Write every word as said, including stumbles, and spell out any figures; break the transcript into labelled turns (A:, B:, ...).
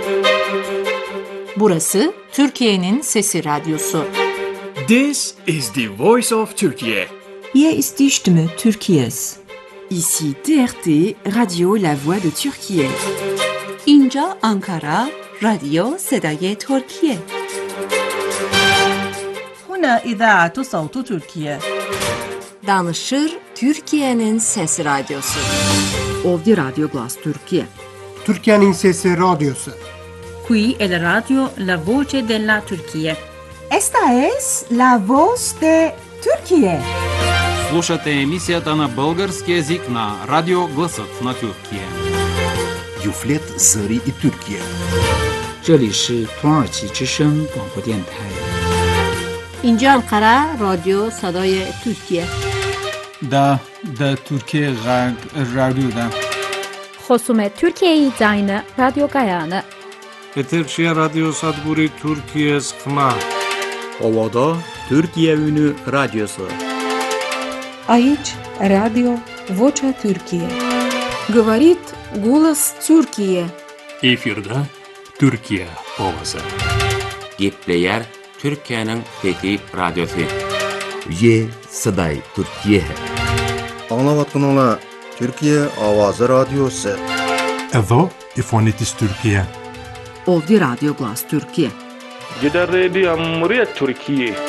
A: Burası Türkiye'nin Sesi Radyosu.
B: This is the voice of Turkey.
C: Hier ist die Stimme Türkiye's.
D: Ici T R T, Radio La Voix de Türkiye.
E: اینجا آنکارا، رادیو صدای ترکیه.
F: هنا إذاعة صوت تركيا.
A: Danışır Türkiye'nin Sesi Radyosu.
D: Ovdje Radio Glas Türkiye.
G: Türkiye'nin Sesi Radyosu.
F: Qui è la radio La Voce della Turchia.
H: Esta es La Voz de Türkiye.
I: Слушате емисията на български език на Радио Гласът на Türkiye.
J: Юфлет Зари и Türkiye.
K: 这里是土耳其之声广播电台。
L: اینجا انقره رادیو صدای ترکیه.
M: دا دا ترکیه غرب رادیو دا.
N: خصوم ترکیه زاین رادیو گایانه.
O: Eterşehir Radyo Sadburi Türkiye Skma.
P: Ovada Türkiye Ünü Radyosu.
C: Aici Radio Vocea Türkiye.
L: Говорит голос Türkiye.
Q: Efirde Türkiye Ovası.
R: Gepleyer Türkiye'nin Fethi Radyosu.
J: Ye Saday Türkiye.
S: Anlavatkanlar Türkiye Avazı Radyosu.
T: Evo İfonitis Türkiye.
D: Ovdje Radio Glas Türkiye.
O: Gider Radio Muriyet Türkiye.